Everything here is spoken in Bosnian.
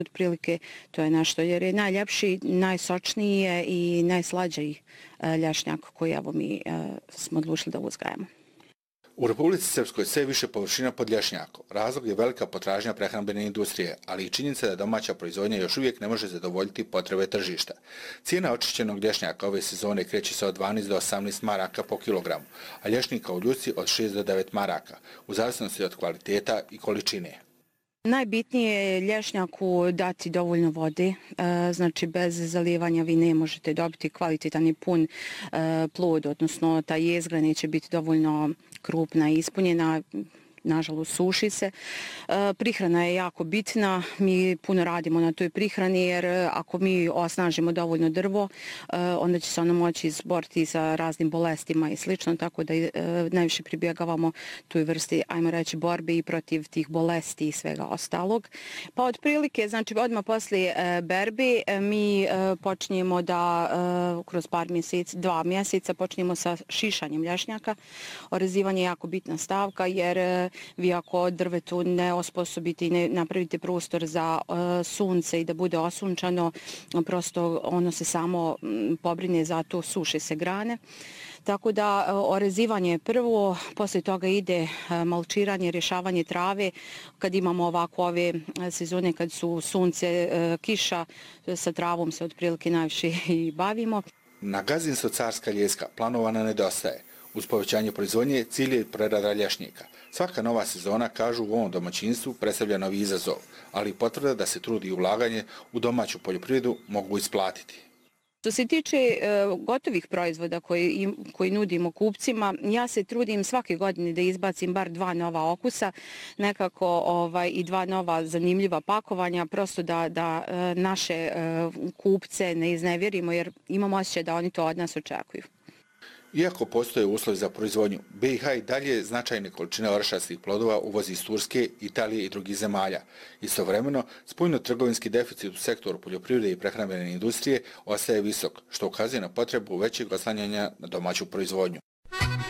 Otprilike to je nešto jer je najljepši, najsočniji i najslađiji lješnjak koji mi smo odlučili da uzgajamo. U Republici Srpskoj sve više površina pod lješnjakom. Razlog je velika potražnja prehrambene industrije, ali i činjenica da domaća proizvodnja još uvijek ne može zadovoljiti potrebe tržišta. Cijena očišćenog lješnjaka ove sezone kreće se od 12 do 18 maraka po kilogramu, a lješnjika u ljuci od 6 do 9 maraka, u zavisnosti od kvaliteta i količine. Najbitnije je lješnjaku dati dovoljno vode, znači bez zalijevanja vi ne možete dobiti kvalitetan i pun plod, odnosno ta jezgra neće biti dovoljno krupna i ispunjena, nažalost suši se. Prihrana je jako bitna, mi puno radimo na toj prihrani jer ako mi osnažimo dovoljno drvo, onda će se ono moći izboriti sa raznim bolestima i slično, tako da najviše pribjegavamo toj vrsti, ajmo reći, borbe i protiv tih bolesti i svega ostalog. Pa otprilike, znači odmah poslije berbe mi počinjemo da kroz par mjeseci, 2 mjeseca počinjemo sa šišanjem lješnjaka. Orezivanje je jako bitna stavka jer vi ako drvetu ne osposobite i ne napravite prostor za sunce i da bude osunčano, prosto ono se samo pobrine za to, suše se grane. Tako da orezivanje je prvo, poslije toga ide malčiranje, rješavanje trave. Kad imamo ovako ove sezone kad su sunce, kiša, sa travom se otprilike najviše i bavimo. Na gazdinstvu Carska Ljeska planovana nedostaje. Uz povećanje proizvodnje cilj je prerada lješnjika. Svaka nova sezona, kažu u ovom domaćinstvu, predstavlja novi izazov, ali i potvrda da se trudi i ulaganje u domaću poljoprivredu mogu isplatiti. Što se tiče gotovih proizvoda koji nudimo kupcima, ja se trudim svake godine da izbacim bar 2 nova okusa, nekako i 2 nova zanimljiva pakovanja, prosto da naše kupce ne iznevjerimo jer imamo osjećaj da oni to od nas očekuju. Iako postoje uslovi za proizvodnju, BiH i dalje značajne količine orašastih plodova uvozi iz Turske, Italije i drugih zemalja. Istovremeno, spoljno-trgovinski deficit u sektoru poljoprivrede i prehrambene industrije ostaje visok, što ukazuje na potrebu većeg oslanjanja na domaću proizvodnju.